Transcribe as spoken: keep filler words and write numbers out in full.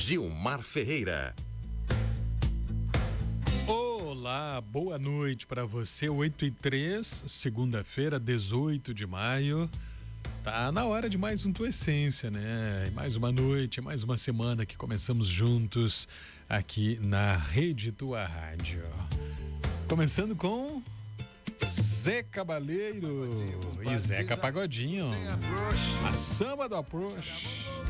Gilmar Ferreira. Olá, boa noite para você. Oito e três, segunda-feira, dezoito de maio. Tá na hora de mais um Tua Essência, né? Mais uma noite, mais uma semana que começamos juntos aqui na Rede Tua Rádio. Começando com Zé Cabaleiro e Zeca Pagodinho. A samba do Approach.